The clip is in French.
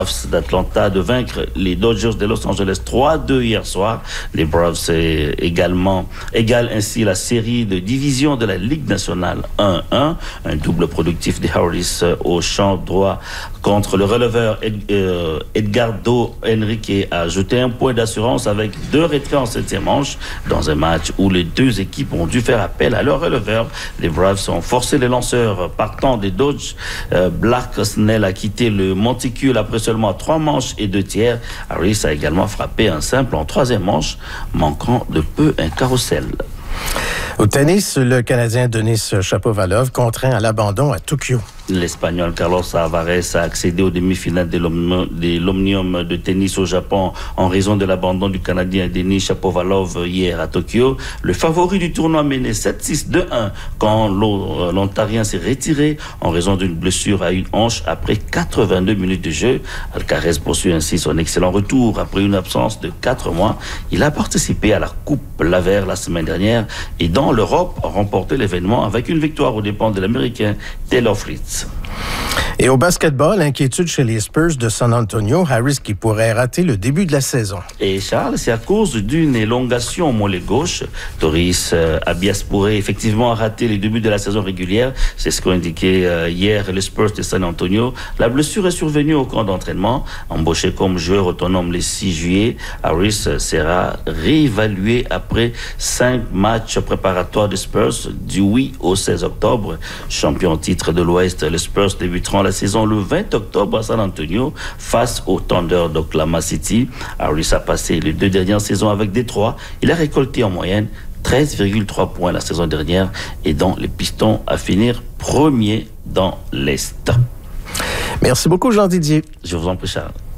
d'Atlanta de vaincre les Dodgers de Los Angeles 3-2 hier soir. Les Braves égalent ainsi la série de division de la Ligue nationale 1-1. Un double productif de Harris au champ droit contre le releveur Edgardo Henrique a ajouté un point d'assurance avec 2 retraits en 7e manche dans un match où les deux équipes ont dû faire appel à leur releveur. Les Braves ont forcé les lanceurs partant des Dodgers. Blake Snell a quitté le monticule après seulement 3 manches et 2 tiers. Harris a également frappé un simple en 3e manche, manquant de peu un carrousel. Au tennis, le Canadien Denis Shapovalov contraint à l'abandon à Tokyo. L'Espagnol Carlos Alvarez a accédé aux demi-finales de l'Omnium de tennis au Japon en raison de l'abandon du Canadien Denis Shapovalov hier à Tokyo. Le favori du tournoi menait 7-6-2-1 quand l'Ontarien s'est retiré en raison d'une blessure à une hanche après 82 minutes de jeu. Alcaraz poursuit ainsi son excellent retour après une absence de 4 mois. Il a participé à la Coupe Laver la semaine dernière et dans l'Europe a remporté l'événement avec une victoire aux dépens de l'Américain Taylor Fritz. Et au basketball, inquiétude chez les Spurs de San Antonio, Harris qui pourrait rater le début de la saison. Et Charles, c'est à cause d'une élongation au mollet gauche. Doris Abias pourrait effectivement rater les débuts de la saison régulière. C'est ce qu'ont indiqué hier les Spurs de San Antonio. La blessure est survenue au camp d'entraînement. Embauché comme joueur autonome le 6 juillet, Harris sera réévalué après 5 matchs préparatoires des Spurs du 8 au 16 octobre. Champion en titre de l'Ouest, les Spurs débuteront la saison le 20 octobre à San Antonio face au Thunder d'Oklahoma City. Harris a passé les 2 dernières saisons avec Détroit. Il a récolté en moyenne 13,3 points la saison dernière et dans les Pistons à finir premier dans l'Est. Merci beaucoup, Jean Didier. Je vous en prie, Charles.